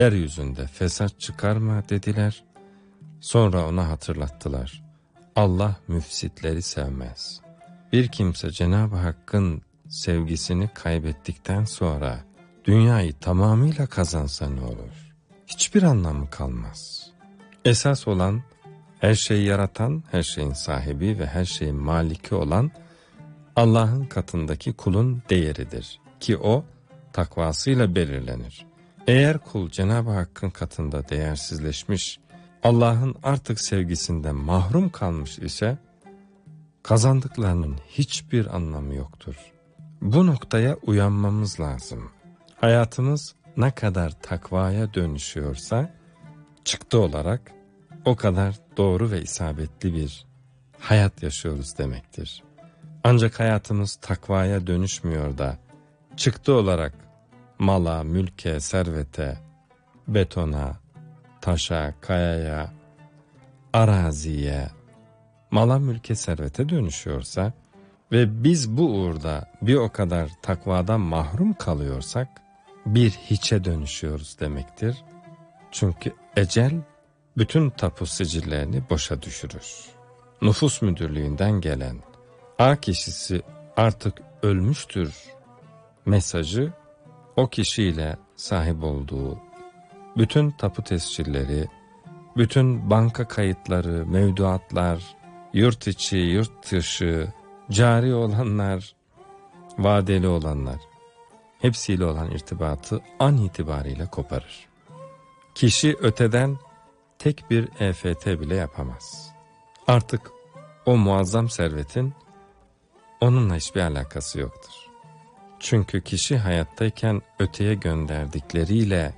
yeryüzünde fesat çıkarma dediler. Sonra ona hatırlattılar. Allah müfsitleri sevmez. Bir kimse Cenab-ı Hakk'ın sevgisini kaybettikten sonra dünyayı tamamıyla kazansa ne olur? Hiçbir anlamı kalmaz. Esas olan her şeyi yaratan, her şeyin sahibi ve her şeyin maliki olan Allah'ın katındaki kulun değeridir ki o takvasıyla belirlenir. Eğer kul Cenab-ı Hakk'ın katında değersizleşmiş, Allah'ın artık sevgisinden mahrum kalmış ise kazandıklarının hiçbir anlamı yoktur. Bu noktaya uyanmamız lazım. Hayatımız ne kadar takvaya dönüşüyorsa çıktı olarak o kadar doğru ve isabetli bir hayat yaşıyoruz demektir. Ancak hayatımız takvaya dönüşmüyor da çıktı olarak mala, mülke, servete, betona, taşa, kayaya, araziye, mala, mülke, servete dönüşüyorsa ve biz bu uğurda bir o kadar takvadan mahrum kalıyorsak bir hiçe dönüşüyoruz demektir. Çünkü ecel bütün tapu sicillerini boşa düşürür. Nüfus müdürlüğünden gelen A kişisi artık ölmüştür mesajı o kişiyle sahip olduğu bütün tapu tescilleri, bütün banka kayıtları, mevduatlar, yurt içi, yurt dışı, cari olanlar, vadeli olanlar, hepsiyle olan irtibatı an itibariyle koparır. Kişi öteden tek bir EFT bile yapamaz. Artık o muazzam servetin onunla hiçbir alakası yoktur. Çünkü kişi hayattayken öteye gönderdikleriyle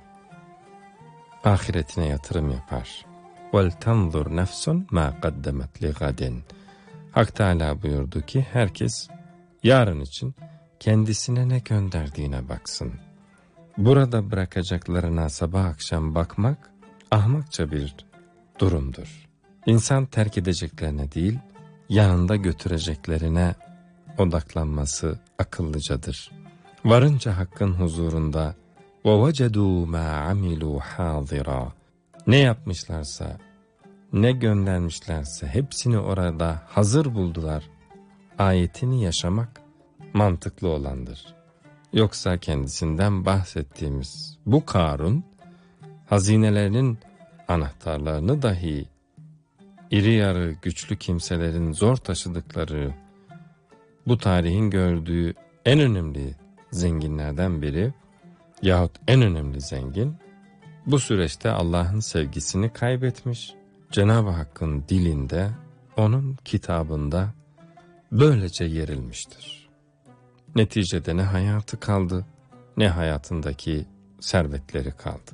ahiretine yatırım yapar. وَلْتَنْظُرْ نَفْسٌ مَا قَدَّمَتْ لِغَدٍ. Hak Teâlâ buyurdu ki herkes yarın için kendisine ne gönderdiğine baksın. Burada bırakacaklarına sabah akşam bakmak ahmakça bir durumdur. İnsan terk edeceklerine değil, yanında götüreceklerine odaklanması akıllıcadır. Varınca Hakk'ın huzurunda وَوَجَدُوا مَا عَمِلُوا حَاضِرًا. Ne yapmışlarsa, ne göndermişlerse hepsini orada hazır buldular. Ayetini yaşamak mantıklı olandır. Yoksa kendisinden bahsettiğimiz bu Karun, hazinelerinin anahtarlarını dahi iri yarı güçlü kimselerin zor taşıdıkları, bu tarihin gördüğü en önemli zenginlerden biri yahut en önemli zengin, bu süreçte Allah'ın sevgisini kaybetmiş, Cenab-ı Hakk'ın dilinde, onun kitabında böylece yerilmiştir. Neticede ne hayatı kaldı, ne hayatındaki servetleri kaldı.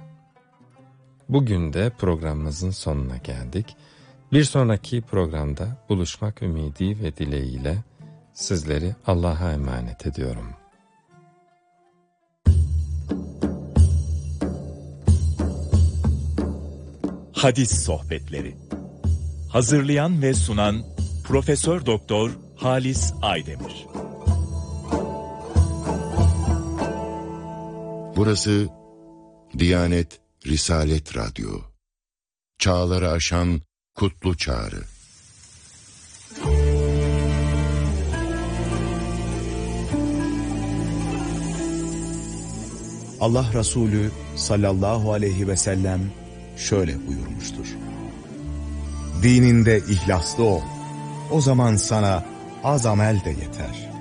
Bugün de programımızın sonuna geldik. Bir sonraki programda buluşmak ümidi ve dileğiyle sizleri Allah'a emanet ediyorum. Hadis Sohbetleri. Hazırlayan ve sunan Profesör Doktor Halis Aydemir. Burası Diyanet Risalet Radyo. Çağları aşan kutlu çağrı. Allah Resulü sallallahu aleyhi ve sellem şöyle buyurmuştur. Dininde ihlaslı ol, o zaman sana az amel de yeter.